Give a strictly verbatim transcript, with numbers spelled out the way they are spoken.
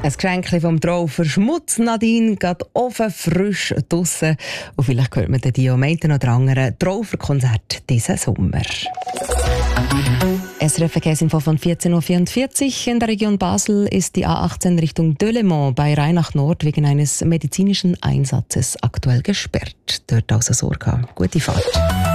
Ein Geschenk vom Traufer Schmutz, Nadine, geht offen frisch draussen. Und vielleicht hört man die am einen oder anderen Trauferkonzert diesen Sommer. S R F Verkehrsinfo von vierzehn Uhr vierundvierzig. In der Region Basel ist die A achtzehn Richtung Delemont bei Rheinach Nord wegen eines medizinischen Einsatzes aktuell gesperrt. Dort also Sorge. Gute Fahrt.